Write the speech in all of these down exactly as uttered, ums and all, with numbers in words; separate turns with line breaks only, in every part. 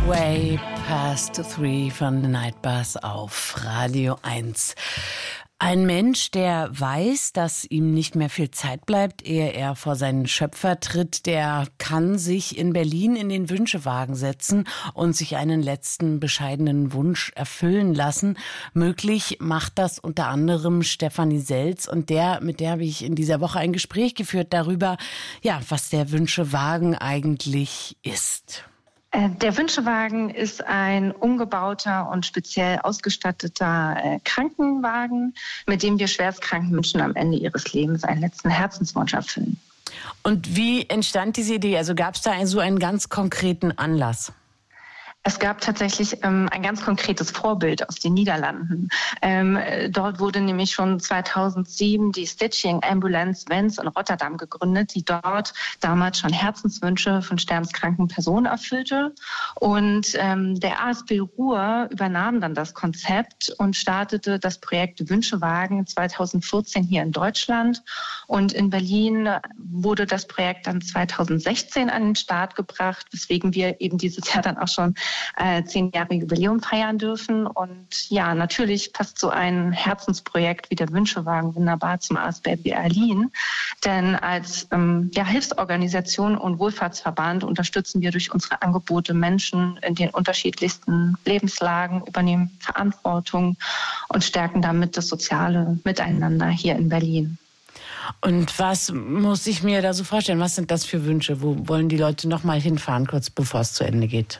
Way Past Three von The Night Bus auf Radio eins. Ein Mensch, der weiß, dass ihm nicht mehr viel Zeit bleibt, ehe er vor seinen Schöpfer tritt, der kann sich in Berlin in den Wünschewagen setzen und sich einen letzten bescheidenen Wunsch erfüllen lassen. Möglich macht das unter anderem Stefanie Selz, und der, mit der habe ich in dieser Woche ein Gespräch geführt darüber, ja, was der Wünschewagen eigentlich ist.
Der Wünschewagen ist ein umgebauter und speziell ausgestatteter äh, Krankenwagen, mit dem wir schwerstkranken Menschen am Ende ihres Lebens einen letzten Herzenswunsch erfüllen.
Und wie entstand diese Idee? Also gab es da einen, so einen ganz konkreten Anlass?
Es gab tatsächlich ähm, ein ganz konkretes Vorbild aus den Niederlanden. Ähm, dort wurde nämlich schon zweitausendsieben die Stichting Ambulance Wens in Rotterdam gegründet, die dort damals schon Herzenswünsche von sterbenskranken Personen erfüllte. Und ähm, der A S B Ruhr übernahm dann das Konzept und startete das Projekt Wünschewagen zweitausendvierzehn hier in Deutschland. Und in Berlin wurde das Projekt dann zweitausendsechzehn an den Start gebracht, weswegen wir eben dieses Jahr dann auch schon Äh, zehn Jahre Jubiläum feiern dürfen. Und ja, natürlich passt so ein Herzensprojekt wie der Wünschewagen wunderbar zum A S B Berlin. Denn als ähm, ja, Hilfsorganisation und Wohlfahrtsverband unterstützen wir durch unsere Angebote Menschen in den unterschiedlichsten Lebenslagen, übernehmen Verantwortung und stärken damit das soziale Miteinander hier in Berlin.
Und was muss ich mir da so vorstellen? Was sind das für Wünsche? Wo wollen die Leute noch mal hinfahren, kurz bevor es zu Ende geht?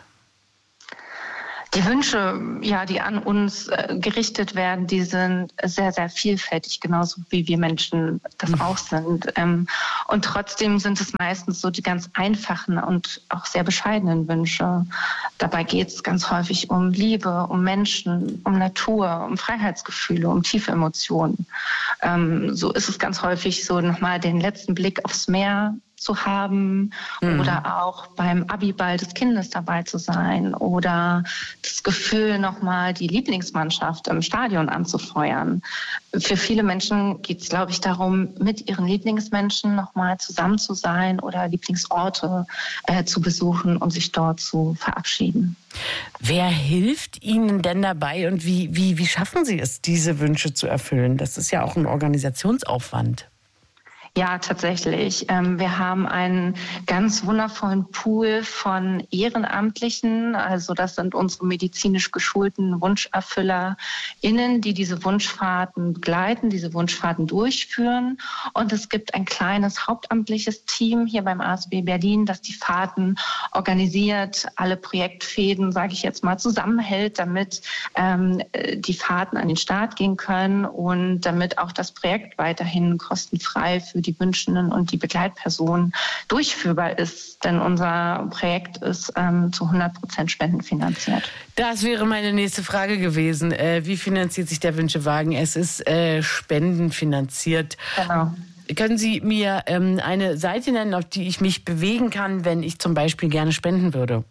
Die Wünsche, ja, die an uns äh, gerichtet werden, die sind sehr, sehr vielfältig, genauso wie wir Menschen das auch sind. Ähm, und trotzdem sind es meistens so die ganz einfachen und auch sehr bescheidenen Wünsche. Dabei geht es ganz häufig um Liebe, um Menschen, um Natur, um Freiheitsgefühle, um tiefe Emotionen. Ähm, so ist es ganz häufig so, nochmal den letzten Blick aufs Meer zu haben, mhm. oder auch beim Abiball des Kindes dabei zu sein oder das Gefühl, nochmal die Lieblingsmannschaft im Stadion anzufeuern. Für viele Menschen geht es, glaube ich, darum, mit ihren Lieblingsmenschen nochmal zusammen zu sein oder Lieblingsorte äh, zu besuchen und sich dort zu verabschieden.
Wer hilft Ihnen denn dabei und wie, wie, wie schaffen Sie es, diese Wünsche zu erfüllen? Das ist ja auch ein Organisationsaufwand.
Ja, tatsächlich. Wir haben einen ganz wundervollen Pool von Ehrenamtlichen. Also das sind unsere medizinisch geschulten WunscherfüllerInnen, die diese Wunschfahrten begleiten, diese Wunschfahrten durchführen. Und es gibt ein kleines hauptamtliches Team hier beim A S B Berlin, das die Fahrten organisiert, alle Projektfäden, sage ich jetzt mal, zusammenhält, damit ähm, die Fahrten an den Start gehen können und damit auch das Projekt weiterhin kostenfrei für die Wünschenden und die Begleitpersonen durchführbar ist. Denn unser Projekt ist ähm, zu hundert Prozent spendenfinanziert.
Das wäre meine nächste Frage gewesen. Äh, wie finanziert sich der Wünschewagen? Es ist äh, spendenfinanziert.
Genau.
Können Sie mir ähm, eine Seite nennen, auf die ich mich bewegen kann, wenn ich zum Beispiel gerne spenden würde?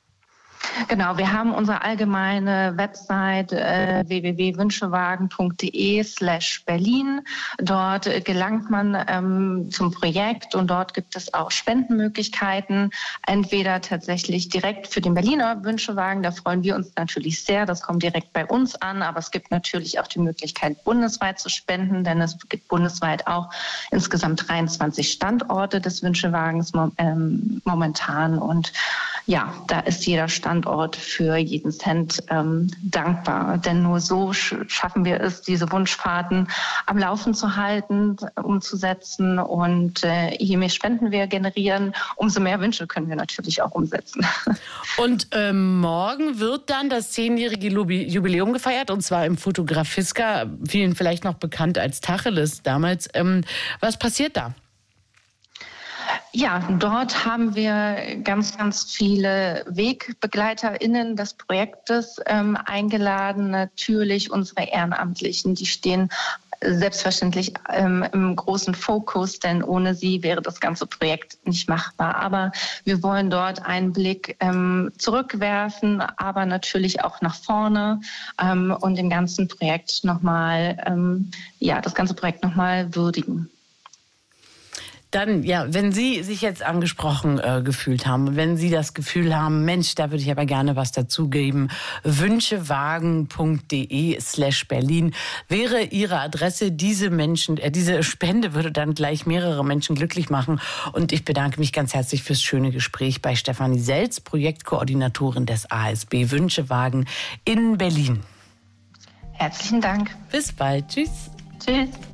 Genau, wir haben unsere allgemeine Website äh, w w w punkt wünschewagen punkt d e slash Berlin. Dort äh, gelangt man ähm, zum Projekt und dort gibt es auch Spendenmöglichkeiten. Entweder tatsächlich direkt für den Berliner Wünschewagen, da freuen wir uns natürlich sehr, das kommt direkt bei uns an, aber es gibt natürlich auch die Möglichkeit, bundesweit zu spenden, denn es gibt bundesweit auch insgesamt dreiundzwanzig Standorte des Wünschewagens mom- ähm, momentan und ja, da ist jeder Standort für jeden Cent ähm, dankbar. Denn nur so sch- schaffen wir es, diese Wunschfahrten am Laufen zu halten, umzusetzen. Und äh, je mehr Spenden wir generieren, umso mehr Wünsche können wir natürlich auch umsetzen.
Und ähm, morgen wird dann das zehnjährige Jubiläum gefeiert, und zwar im Fotografiska, vielen vielleicht noch bekannt als Tacheles damals. Ähm, was passiert da?
Ja, dort haben wir ganz, ganz viele WegbegleiterInnen des Projektes ähm, eingeladen. Natürlich unsere Ehrenamtlichen, die stehen selbstverständlich ähm, im großen Fokus, denn ohne sie wäre das ganze Projekt nicht machbar. Aber wir wollen dort einen Blick ähm, zurückwerfen, aber natürlich auch nach vorne ähm, und dem ganzen Projekt nochmal, ähm, ja, das ganze Projekt nochmal würdigen.
Dann, ja, wenn Sie sich jetzt angesprochen äh, gefühlt haben, wenn Sie das Gefühl haben, Mensch, da würde ich aber gerne was dazugeben, wünschewagen.de slash Berlin wäre Ihre Adresse. Diese Menschen, äh, diese Spende würde dann gleich mehrere Menschen glücklich machen. Und ich bedanke mich ganz herzlich fürs schöne Gespräch bei Stefanie Selz, Projektkoordinatorin des A S B Wünschewagen in Berlin.
Herzlichen Dank.
Bis bald. Tschüss.
Tschüss.